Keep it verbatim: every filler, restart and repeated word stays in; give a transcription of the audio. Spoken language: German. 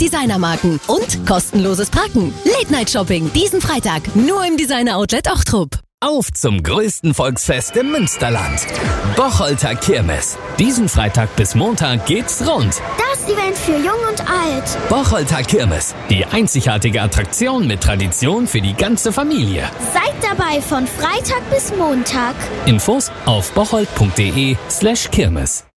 Designermarken und kostenloses Parken. Late Night Shopping diesen Freitag nur im Designer Outlet Ochtrup. Auf zum größten Volksfest im Münsterland. Bocholter Kirmes. Diesen Freitag bis Montag geht's rund. Das Event für Jung und Alt. Bocholter Kirmes. Die einzigartige Attraktion mit Tradition für die ganze Familie. Seid dabei von Freitag bis Montag. Infos auf bocholt punkt de slash Kirmes.